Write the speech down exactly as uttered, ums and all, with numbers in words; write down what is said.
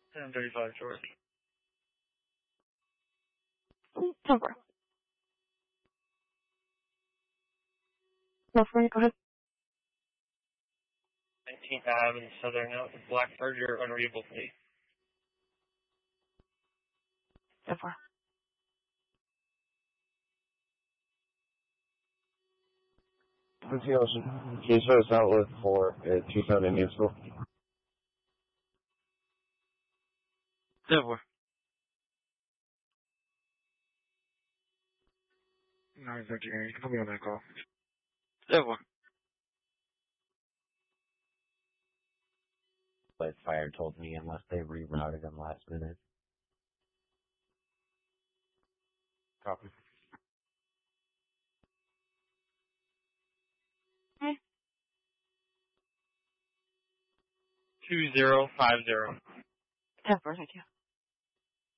ten thirty-five, George. ten four. California, go ahead. nineteenth Avenue in Southern Out, Black Charger, unreadable plate. ten four. Quincy Ocean. Can you show us outlet for uh, Tucson and Newsville? ten four. nine thirteen, you can put me on that call. ten four. But Fire told me unless they rerouted them last minute. Copy. Okay. two zero five zero. ten four, thank you.